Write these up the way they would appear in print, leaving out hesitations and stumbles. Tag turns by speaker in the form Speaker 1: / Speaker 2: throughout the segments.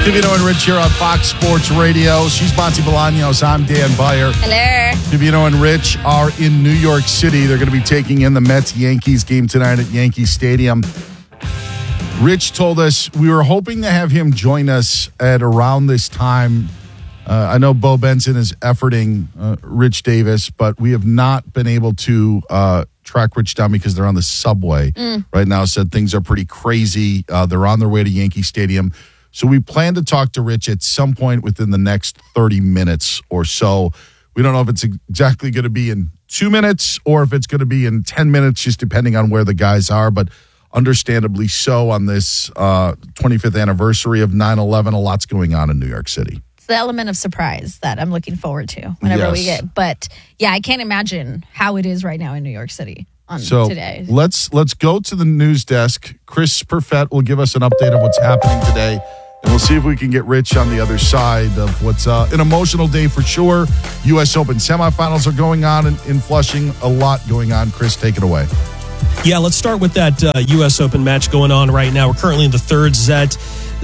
Speaker 1: Davino and Rich here on Fox Sports Radio. She's Monty Bolaños. I'm Dan Beyer.
Speaker 2: Hello.
Speaker 1: Davino and Rich are in New York City. They're going to be taking in the Mets-Yankees game tonight at Yankee Stadium. Rich told us we were hoping to have him join us at around this time. I know Bo Benson is efforting Rich Davis, but we have not been able to track Rich down because they're on the subway right now. Said things are pretty crazy. They're on their way to Yankee Stadium. So we plan to talk to Rich at some point within the next 30 minutes or so. We don't know if it's exactly going to be in 2 minutes or if it's going to be in 10 minutes, just depending on where the guys are. But understandably so on this 25th anniversary of 9/11, a lot's going on in New York City.
Speaker 2: It's the element of surprise that I'm looking forward to whenever we get. But yeah, I can't imagine how it is right now in New York City today.
Speaker 1: Let's go to the news desk. Chris Perfett will give us an update of what's happening today. And we'll see if we can get Rich on the other side of what's an emotional day for sure. U.S. Open semifinals are going on in Flushing. A lot going on. Chris, take it away.
Speaker 3: Yeah, let's start with that U.S. Open match going on right now. We're currently in the third set.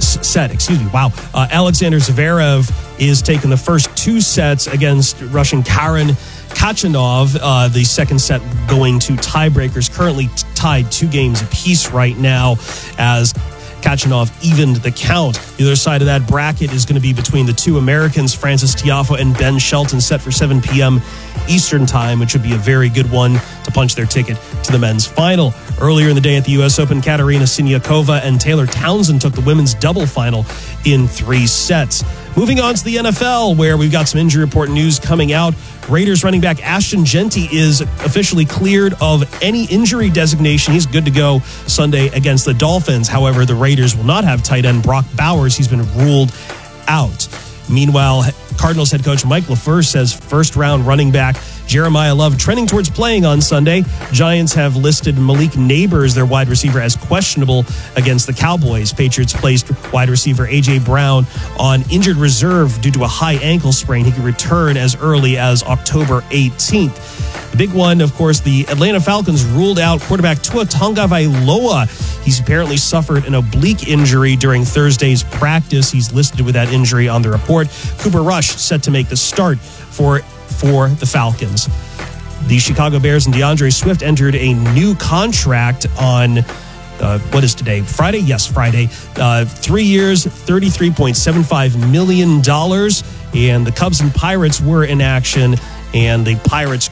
Speaker 3: Alexander Zverev is taking the first two sets against Russian Karen Khachanov. The second set going to tiebreakers. Currently tied 2 games apiece right now as Khachanov evened the count. The other side of that bracket is going to be between the two Americans, Frances Tiafoe and Ben Shelton, set for 7 p.m. Eastern time, which would be a very good one to punch their ticket to the men's final. Earlier in the day at the U.S. Open, Katerina Siniakova and Taylor Townsend took the women's double final in 3 sets. Moving on to the NFL, where we've got some injury report news coming out. Raiders running back Ashton Jeanty is officially cleared of any injury designation. He's good to go Sunday against the Dolphins. However, the Raiders will not have tight end Brock Bowers. He's been ruled out. Meanwhile, Cardinals head coach Mike LaFleur says first-round running back Jeremiah Love trending towards playing on Sunday. Giants have listed Malik Neighbors, their wide receiver, as questionable against the Cowboys. Patriots placed wide receiver A.J. Brown on injured reserve due to a high ankle sprain. He could return as early as October 18th. The big one, of course, the Atlanta Falcons ruled out quarterback Tua Tagovailoa. He's apparently suffered an oblique injury during Thursday's practice. He's listed with that injury on the report. Cooper Rush set to make the start for the Falcons. The Chicago Bears and DeAndre Swift entered a new contract on what is today? Friday? Yes, Friday. 3 years, $33.75 million. And the Cubs and Pirates were in action, and the Pirates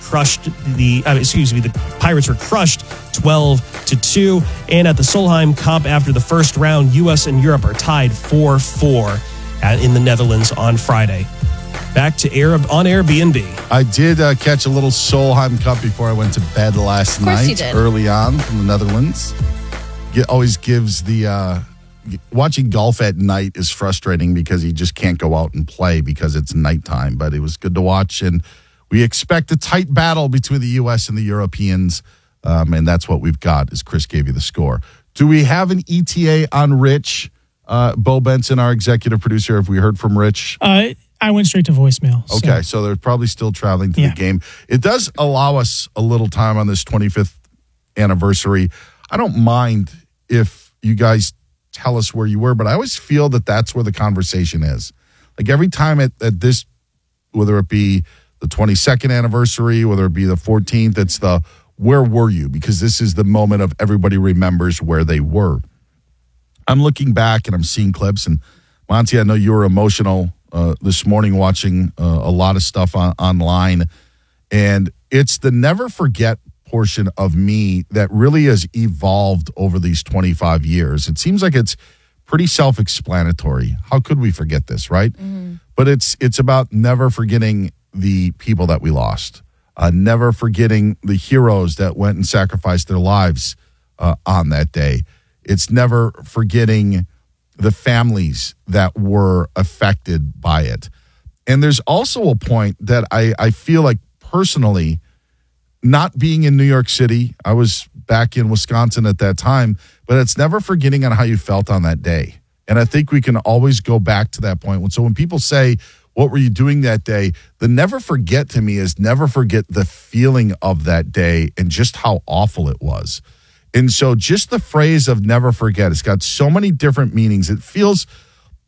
Speaker 3: Pirates were crushed 12-2. And at the Solheim Cup, after the first round, U.S. and Europe are tied 4-4 in the Netherlands on Friday. Back to on Airbnb.
Speaker 1: I did catch a little Solheim Cup before I went to bed last night, early on from the Netherlands. It always gives watching golf at night is frustrating because you just can't go out and play because it's nighttime. But it was good to watch, and we expect a tight battle between the U.S. and the Europeans, and that's what we've got, as Chris gave you the score. Do we have an ETA on Rich? Bo Benson, our executive producer, have we heard from Rich?
Speaker 4: I went straight to voicemail.
Speaker 1: Okay, so they're probably still traveling to the game. It does allow us a little time on this 25th anniversary. I don't mind if you guys tell us where you were, but I always feel that that's where the conversation is. Like every time at this, whether it be the 22nd anniversary, whether it be the 14th, it's the where were you? Because this is the moment of everybody remembers where they were. I'm looking back and I'm seeing clips, and Monty, I know you were emotional this morning watching a lot of stuff online, and it's the never forget portion of me that really has evolved over these 25 years. It seems like it's pretty self-explanatory. How could we forget this, right? Mm-hmm. But it's about never forgetting the people that we lost, never forgetting the heroes that went and sacrificed their lives on that day. It's never forgetting the families that were affected by it. And there's also a point that I feel like personally, not being in New York City, I was back in Wisconsin at that time, but it's never forgetting on how you felt on that day. And I think we can always go back to that point. So when people say, what were you doing that day? The never forget to me is never forget the feeling of that day and just how awful it was. And so just the phrase of never forget, it's got so many different meanings. It feels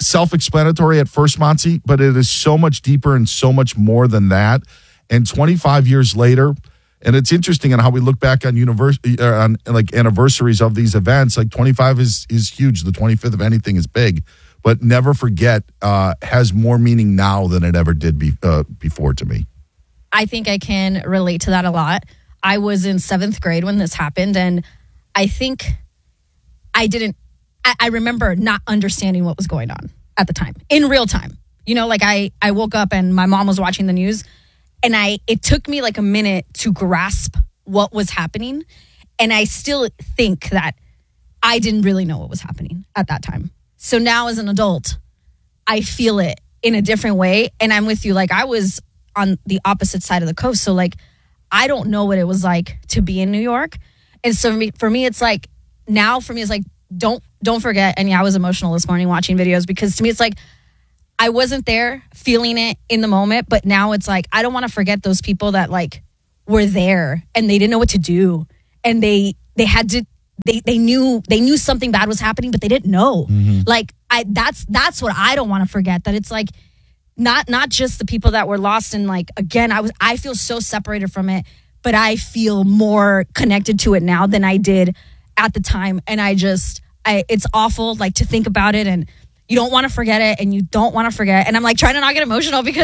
Speaker 1: self-explanatory at first, Monty, but it is so much deeper and so much more than that. And 25 years later, and it's interesting on how we look back on anniversaries of these events. Like 25 is huge. The 25th of anything is big, but never forget has more meaning now than it ever did before to me.
Speaker 2: I think I can relate to that a lot. I was in 7th grade when this happened, and I think I remember not understanding what was going on at the time, in real time. You know, like I woke up and my mom was watching the news, and it took me like a minute to grasp what was happening. And I still think that I didn't really know what was happening at that time. So now as an adult, I feel it in a different way. And I'm with you. Like, I was on the opposite side of the coast. So like, I don't know what it was like to be in New York. And so for me, it's like, now for me, it's like, don't forget. And yeah, I was emotional this morning watching videos, because to me, it's like, I wasn't there feeling it in the moment, but now it's like, I don't want to forget those people that like were there and they didn't know what to do. And they had to, they knew something bad was happening, but they didn't know. Mm-hmm. Like that's what I don't want to forget, that it's like, not just the people that were lost. And like, again, I feel so separated from it, but I feel more connected to it now than I did at the time. And it's awful, like, to think about it, and you don't want to forget it, and you don't want to forget. And I'm like trying to not get emotional because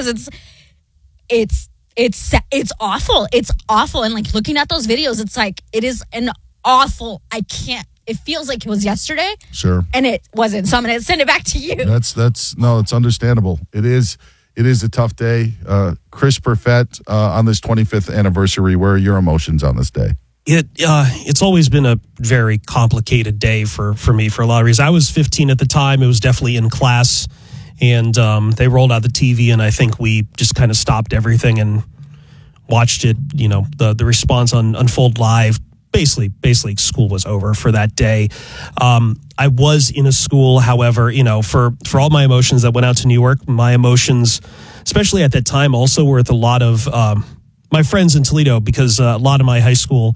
Speaker 2: it's awful. It's awful. And like looking at those videos, it's like, it is an awful, it feels like it was yesterday.
Speaker 1: Sure.
Speaker 2: And it wasn't. So I'm going to send it back to you.
Speaker 1: It's understandable. It is a tough day. Chris Perfett, on this 25th anniversary, where are your emotions on this day?
Speaker 3: It's always been a very complicated day for me for a lot of reasons. I was 15 at the time. It was definitely in class, and they rolled out the TV, and I think we just kind of stopped everything and watched it. You know, the response unfold live. Basically, school was over for that day. I was in a school, however, you know, for all my emotions that went out to New York, my emotions, especially at that time, also were with a lot of my friends in Toledo, because a lot of my high school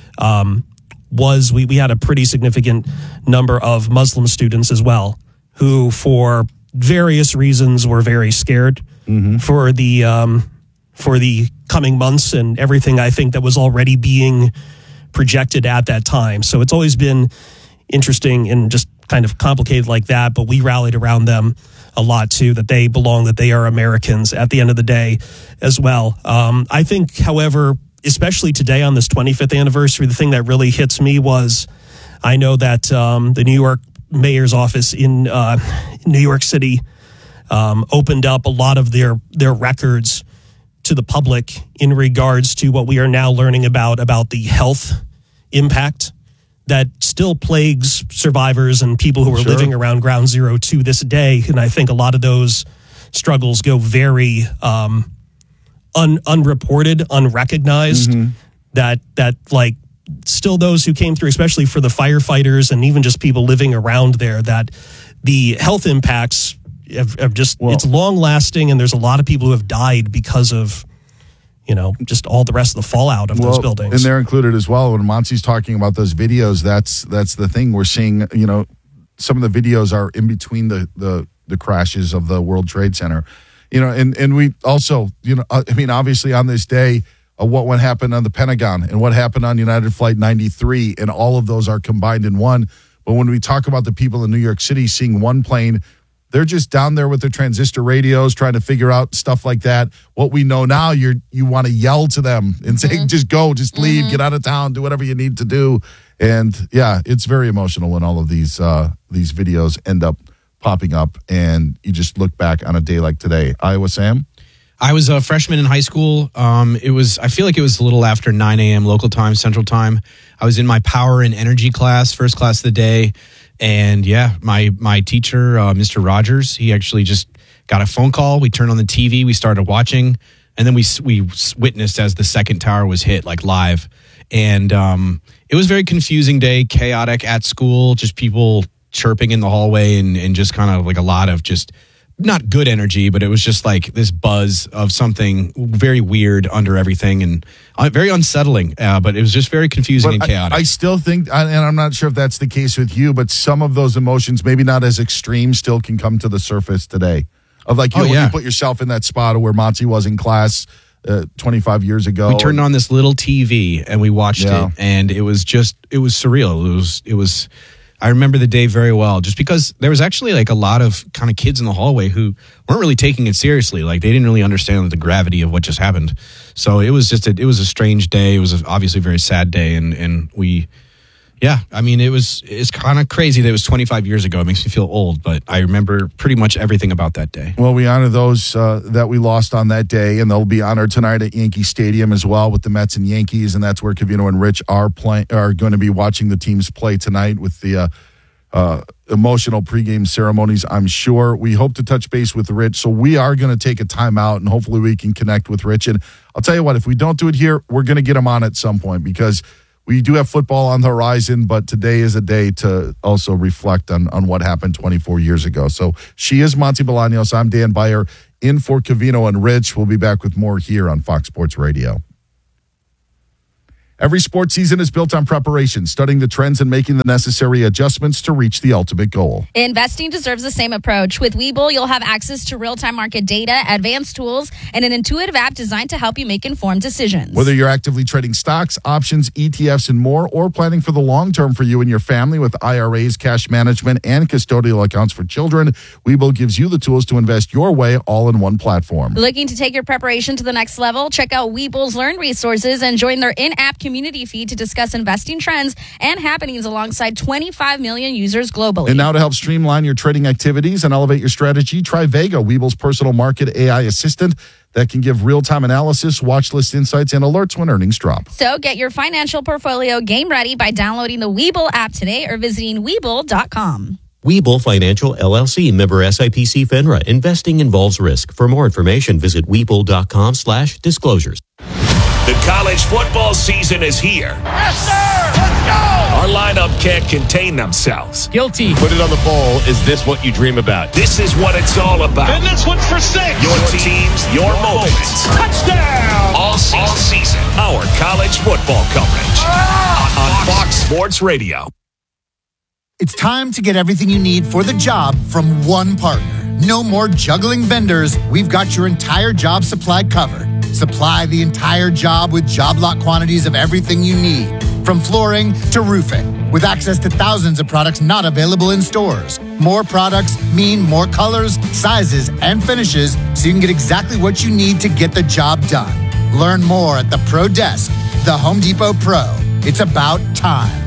Speaker 3: we had a pretty significant number of Muslim students as well, who for various reasons were very scared for the coming months and everything, I think, that was already being projected at that time. So it's always been interesting and just kind of complicated like that, but we rallied around them a lot too, that they belong, that they are Americans at the end of the day as well. I think, however, especially today on this 25th anniversary, the thing that really hits me was, I know that the New York mayor's office in New York City opened up a lot of their records to the public in regards to what we are now learning about the health impact that still plagues survivors and people who are living around Ground Zero to this day. And I think a lot of those struggles go very unreported, unrecognized, that like still those who came through, especially for the firefighters and even just people living around there, that the health impacts have just, it's long lasting, and there's a lot of people who have died because of, you know, just all the rest of the fallout of those buildings.
Speaker 1: And they're included as well. When Monty's talking about those videos, that's the thing we're seeing. You know, some of the videos are in between the crashes of the World Trade Center. You know, and we also, you know, I mean, obviously on this day, what happened on the Pentagon and what happened on United Flight 93, and all of those are combined in one. But when we talk about the people in New York City seeing one plane, they're just down there with their transistor radios trying to figure out stuff like that. What we know now, you want to yell to them and say, just go, just leave, get out of town, do whatever you need to do. And yeah, it's very emotional when all of these videos end up popping up, and you just look back on a day like today. Iowa Sam?
Speaker 5: I was a freshman in high school. I feel like it was a little after 9 a.m. local time, Central Time. I was in my power and energy class, first class of the day. And yeah, my teacher, Mr. Rogers, he actually just got a phone call. We turned on the TV, we started watching, and then we witnessed as the second tower was hit, like live. And it was a very confusing day, chaotic at school, just people chirping in the hallway, and just kind of like a lot of just not good energy, but it was just like this buzz of something very weird under everything and very unsettling. But it was just very confusing and chaotic.
Speaker 1: I still think, and I'm not sure if that's the case with you, but some of those emotions, maybe not as extreme, still can come to the surface today. Of like, when you put yourself in that spot of where Monty was in class 25 years ago.
Speaker 5: We turned on this little TV and we watched it, and it was surreal. It was. I remember the day very well, just because there was actually like a lot of kind of kids in the hallway who weren't really taking it seriously. Like they didn't really understand the gravity of what just happened. So it was a strange day. It was obviously a very sad day. And we, I mean, it's kind of crazy that it was 25 years ago. It makes me feel old, but I remember pretty much everything about that day.
Speaker 1: Well, we honor those that we lost on that day, and they'll be honored tonight at Yankee Stadium as well with the Mets and Yankees, and that's where Covino and Rich are going to be watching the teams play tonight with the emotional pregame ceremonies, I'm sure. We hope to touch base with Rich, so we are going to take a timeout, and hopefully we can connect with Rich. And I'll tell you what, if we don't do it here, we're going to get him on at some point, because we do have football on the horizon, but today is a day to also reflect on what happened 24 years ago. So she is Monty Bolaños. I'm Dan Beyer, in for Covino and Rich. We'll be back with more here on Fox Sports Radio. Every sports season is built on preparation, studying the trends and making the necessary adjustments to reach the ultimate goal.
Speaker 2: Investing deserves the same approach. With Webull, you'll have access to real-time market data, advanced tools, and an intuitive app designed to help you make informed decisions.
Speaker 1: Whether you're actively trading stocks, options, ETFs, and more, or planning for the long term for you and your family with IRAs, cash management, and custodial accounts for children, Webull gives you the tools to invest your way all in one platform.
Speaker 2: Looking to take your preparation to the next level? Check out Webull's Learn resources and join their in-app community feed to discuss investing trends and happenings alongside 25 million users globally.
Speaker 1: And now to help streamline your trading activities and elevate your strategy, try Vega, Webull's personal market AI assistant that can give real-time analysis, watch list insights, and alerts when earnings drop.
Speaker 2: So get your financial portfolio game ready by downloading the Webull app today or visiting Webull.com.
Speaker 6: Webull Financial LLC, member SIPC FINRA. Investing involves risk. For more information, visit Webull.com/disclosures.
Speaker 7: The college football season is here.
Speaker 8: Yes, sir! Let's go!
Speaker 7: Our lineup can't contain themselves.
Speaker 8: Guilty.
Speaker 9: Put it on the bowl. Is this what you dream about?
Speaker 7: This is what it's all about.
Speaker 8: And this one's for 6.
Speaker 7: Your teams, your moments.
Speaker 8: Touchdown!
Speaker 7: All season. Our college football coverage on Fox Sports Radio.
Speaker 10: It's time to get everything you need for the job from one partner. No more juggling vendors. We've got your entire job supply covered. Supply the entire job with job lot quantities of everything you need, from flooring to roofing, with access to thousands of products not available in stores. More products mean more colors, sizes, and finishes, so you can get exactly what you need to get the job done. Learn more at the Pro Desk, the Home Depot Pro. It's about time.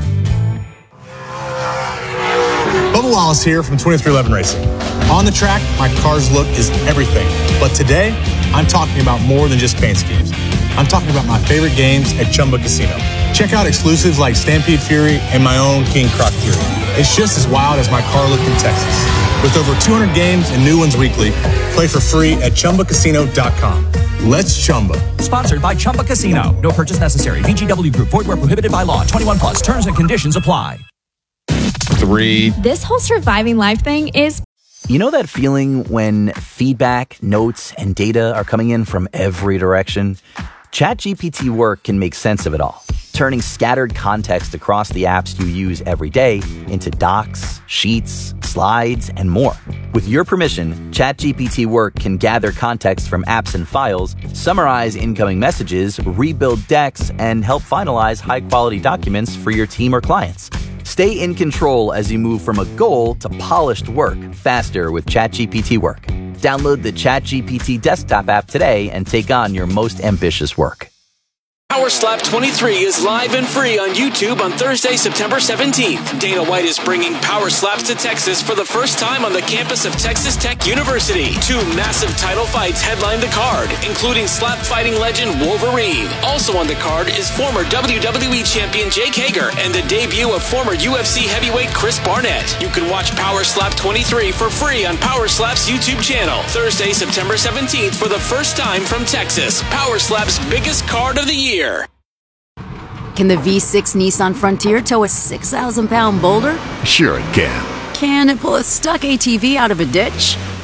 Speaker 11: Bubba Wallace here from 2311 Racing. On the track, my car's look is everything. But today, I'm talking about more than just paint schemes. I'm talking about my favorite games at Chumba Casino. Check out exclusives like Stampede Fury and my own King Croc Fury. It's just as wild as my car look in Texas. With over 200 games and new ones weekly, play for free at ChumbaCasino.com. Let's Chumba.
Speaker 12: Sponsored by Chumba Casino. No purchase necessary. VGW Group. Void where prohibited by law. 21 plus. Terms and conditions apply.
Speaker 9: 3.
Speaker 13: This whole surviving life thing is...
Speaker 14: You know that feeling when feedback, notes, and data are coming in from every direction? ChatGPT Work can make sense of it all, turning scattered context across the apps you use every day into docs, sheets, slides, and more. With your permission, ChatGPT Work can gather context from apps and files, summarize incoming messages, rebuild decks, and help finalize high-quality documents for your team or clients. Stay in control as you move from a goal to polished work faster with ChatGPT Work. Download the ChatGPT desktop app today and take on your most ambitious work.
Speaker 15: Power Slap 23 is live and free on YouTube on Thursday, September 17th. Dana White is bringing Power Slaps to Texas for the first time on the campus of Texas Tech University. 2 massive title fights headline the card, including slap fighting legend Wolverine. Also on the card is former WWE champion Jake Hager and the debut of former UFC heavyweight Chris Barnett. You can watch Power Slap 23 for free on Power Slap's YouTube channel. Thursday, September 17th for the first time from Texas. Power Slap's biggest card of the year.
Speaker 16: Can the V6 Nissan Frontier tow a 6,000-pound boulder?
Speaker 17: Sure it can.
Speaker 16: Can it pull a stuck ATV out of a ditch?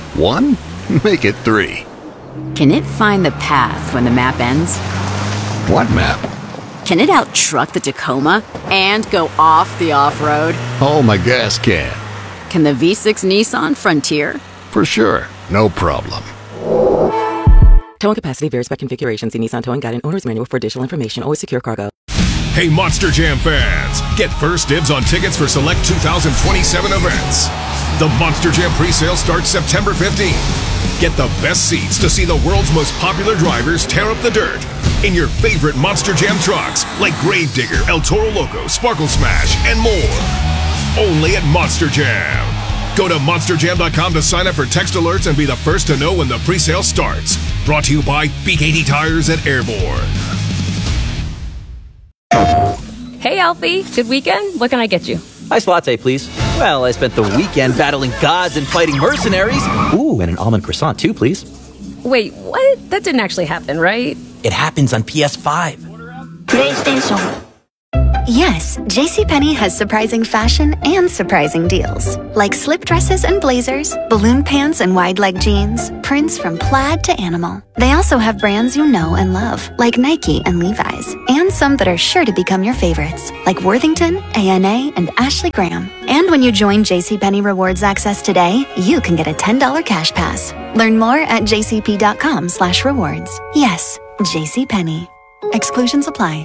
Speaker 17: 1? Make it 3.
Speaker 16: Can it find the path when the map ends?
Speaker 17: What map?
Speaker 16: Can it out-truck the Tacoma and go off the off-road?
Speaker 17: Oh, my gas can.
Speaker 16: Can the V6 Nissan Frontier?
Speaker 17: For sure. No problem.
Speaker 18: Towing capacity varies by configuration. See Nissan Towing Guide and Owner's Manual for additional information. Always secure cargo.
Speaker 7: Hey, Monster Jam fans! Get first dibs on tickets for select 2027 events. The Monster Jam presale starts September 15th. Get the best seats to see the world's most popular drivers tear up the dirt in your favorite Monster Jam trucks like Gravedigger, El Toro Loco, Sparkle Smash, and more. Only at Monster Jam. Go to monsterjam.com to sign up for text alerts and be the first to know when the presale starts. Brought to you by BKT Tires and Airborne.
Speaker 19: Hey, Alfie. Good weekend? What can I get you?
Speaker 14: Ice latte, please. Well, I spent the weekend battling gods and fighting mercenaries. Ooh, and an almond croissant, too, please.
Speaker 19: Wait, what? That didn't actually happen, right?
Speaker 14: It happens on PS5.
Speaker 20: PlayStation. Yes, JCPenney has surprising fashion and surprising deals. Like slip dresses and blazers, balloon pants and wide leg jeans, prints from plaid to animal. They also have brands you know and love, like Nike and Levi's, and some that are sure to become your favorites, like Worthington, A&A, and Ashley Graham. And when you join JCPenney Rewards Access today, you can get a $10 cash pass. Learn more at jcp.com/rewards. Yes, JCPenney. Exclusions apply.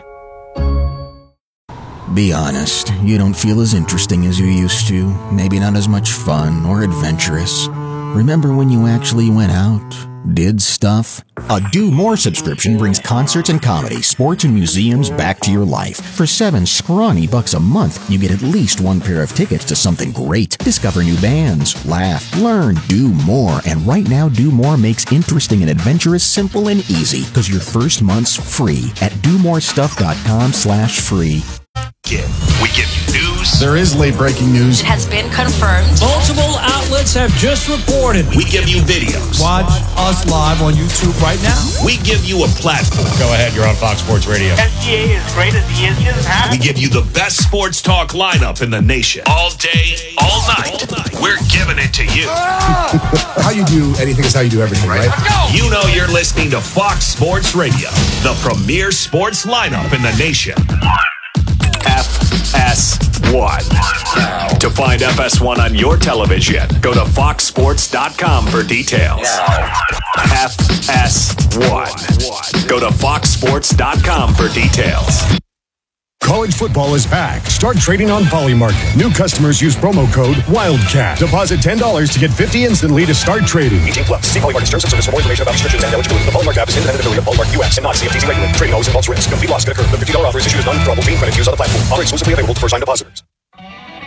Speaker 21: Be honest, you don't feel as interesting as you used to, maybe not as much fun or adventurous. Remember when you actually went out, did stuff? A Do More subscription brings concerts and comedy, sports and museums back to your life. For $7 scrawny bucks a month, you get at least one pair of tickets to something great. Discover new bands, laugh, learn, do more. And right now, Do More makes interesting and adventurous simple and easy, because your first month's free at domorestuff.com/free.
Speaker 7: We give you news.
Speaker 1: There is late breaking news.
Speaker 22: It has been confirmed.
Speaker 12: Multiple outlets have just reported.
Speaker 7: We give you videos.
Speaker 12: Watch us live on YouTube right now.
Speaker 7: We give you a platform.
Speaker 9: Go ahead, you're on Fox Sports Radio.
Speaker 8: SGA is great as he is.
Speaker 7: We give you the best sports talk lineup in the nation. All day, all night. We're giving it to you.
Speaker 23: How you do anything is how you do everything, right?
Speaker 8: Let's go.
Speaker 7: You know you're listening to Fox Sports Radio, the premier sports lineup in the nation. FS1. To find FS1 on your television, go to foxsports.com for details. FS1. Go to foxsports.com for details.
Speaker 24: College football is back. Start trading on Polymarket. New customers use promo code WILDCAT. Deposit $10 to get $50 instantly to start trading.
Speaker 25: 18+. See Polymarket terms and service for more information about restrictions and eligibility. The Polymarket app is independent affiliate of Polymarket US and not CFTC regulated. Trading always involves risk. Complete loss can occur. The $50 offer is issued as non-withdrawable being credit to use on the platform. Offer exclusively available to first-time depositors.